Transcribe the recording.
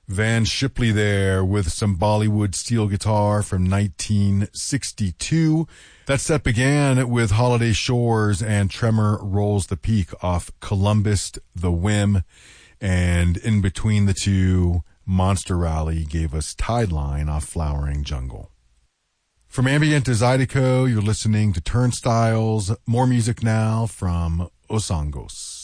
Van Shipley there with some Bollywood steel guitar from 1962. That set began with Holiday Shores and Tremor Rolls the Peak off Columbus, The Whim. And in between the two, Monster Rally gave us Tideline off Flowering Jungle. From ambient to Zydeco, you're listening to Turnstiles. More music now from Osangos.